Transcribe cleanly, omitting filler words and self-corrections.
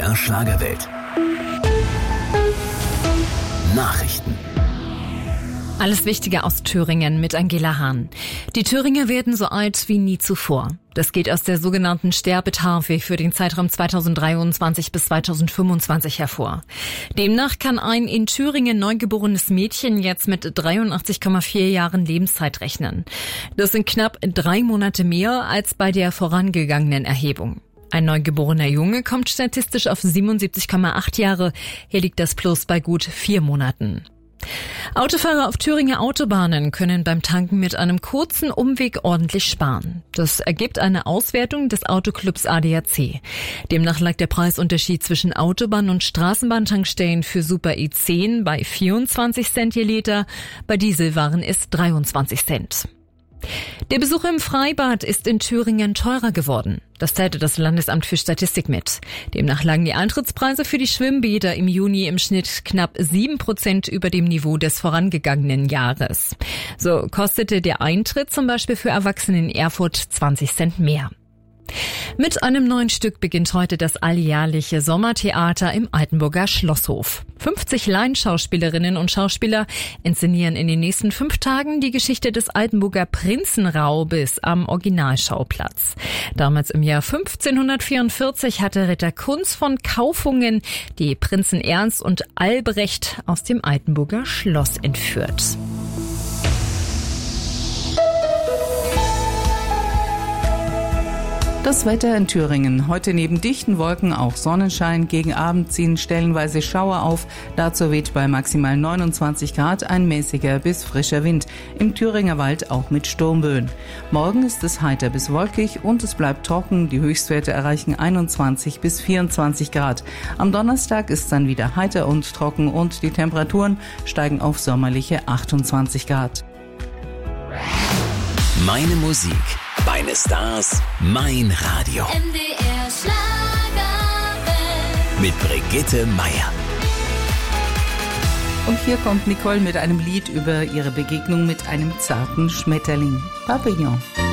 MDR Schlagerwelt. Nachrichten. Alles Wichtige aus Thüringen mit Angela Hahn. Die Thüringer werden so alt wie nie zuvor. Das geht aus der sogenannten Sterbetafel für den Zeitraum 2023 bis 2025 hervor. Demnach kann ein in Thüringen neugeborenes Mädchen jetzt mit 83,4 Jahren Lebenszeit rechnen. Das sind knapp 3 Monate mehr als bei der vorangegangenen Erhebung. Ein neugeborener Junge kommt statistisch auf 77,8 Jahre. Hier liegt das Plus bei gut 4 Monaten. Autofahrer auf Thüringer Autobahnen können beim Tanken mit einem kurzen Umweg ordentlich sparen. Das ergibt eine Auswertung des Autoclubs ADAC. Demnach lag der Preisunterschied zwischen Autobahn- und Straßenbahntankstellen für Super E10 bei 24 Cent je Liter, bei Diesel waren es 23 Cent. Der Besuch im Freibad ist in Thüringen teurer geworden. Das teilte das Landesamt für Statistik mit. Demnach lagen die Eintrittspreise für die Schwimmbäder im Juni im Schnitt knapp 7% über dem Niveau des vorangegangenen Jahres. So kostete der Eintritt zum Beispiel für Erwachsene in Erfurt 20 Cent mehr. Mit einem neuen Stück beginnt heute das alljährliche Sommertheater im Altenburger Schlosshof. 50 Laienschauspielerinnen und Schauspieler inszenieren in den nächsten 5 Tagen die Geschichte des Altenburger Prinzenraubes am Originalschauplatz. Damals im Jahr 1544 hatte Ritter Kunz von Kaufungen die Prinzen Ernst und Albrecht aus dem Altenburger Schloss entführt. Das Wetter in Thüringen. Heute neben dichten Wolken auch Sonnenschein. Gegen Abend ziehen stellenweise Schauer auf. Dazu weht bei maximal 29 Grad ein mäßiger bis frischer Wind. Im Thüringer Wald auch mit Sturmböen. Morgen ist es heiter bis wolkig und es bleibt trocken. Die Höchstwerte erreichen 21 bis 24 Grad. Am Donnerstag ist dann wieder heiter und trocken und die Temperaturen steigen auf sommerliche 28 Grad. Meine Musik, meine Stars, mein Radio. MDR Schlagerwelt. Mit Brigitte Meier. Und hier kommt Nicole mit einem Lied über ihre Begegnung mit einem zarten Schmetterling. Papillon.